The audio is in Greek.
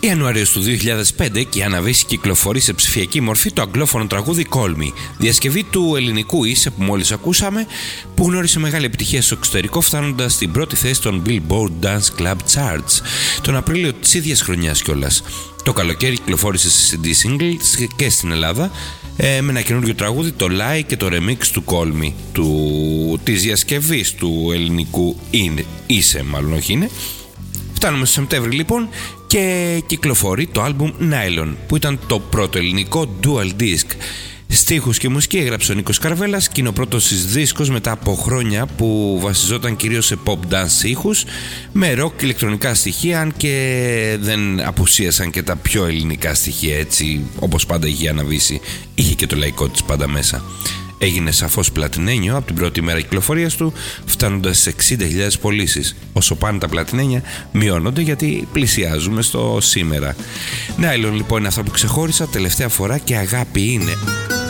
Ιανουαρίου του 2005 και η Αναβίση κυκλοφορεί σε ψηφιακή μορφή το αγγλόφωνο τραγούδι Call Me, διασκευή του ελληνικού Είσαι που μόλις ακούσαμε, που γνώρισε μεγάλη επιτυχία στο εξωτερικό, φτάνοντας στην πρώτη θέση των Billboard Dance Club Charts τον Απρίλιο της ίδιας χρονιάς κιόλας. Το καλοκαίρι κυκλοφόρησε σε CD singles και στην Ελλάδα με ένα καινούργιο τραγούδι, το Lie και το remix του Call Me, της διασκευής του ελληνικού Είσαι, μάλλον όχι είναι. Φτάνουμε στο Σεπτέμβρη λοιπόν και κυκλοφορεί το άλμπουμ Nylon, που ήταν το πρώτο ελληνικό dual disc. Στίχους και μουσική έγραψε ο Νίκος Καρβέλας και είναι ο πρώτος της δίσκος μετά από χρόνια που βασιζόταν κυρίως σε pop dance ήχους με rock και ηλεκτρονικά στοιχεία, αν και δεν απουσίασαν και τα πιο ελληνικά στοιχεία, έτσι όπως πάντα είχε αναβήσει, είχε και το λαϊκό της πάντα μέσα. Έγινε σαφώς πλατινένιο από την πρώτη μέρα κυκλοφορίας του, φτάνοντας σε 60.000 πωλήσεις. Όσο πάνε τα πλατινένια μειώνονται γιατί πλησιάζουμε στο σήμερα. Nylon λοιπόν είναι αυτά που ξεχώρισα τελευταία φορά και αγάπη είναι.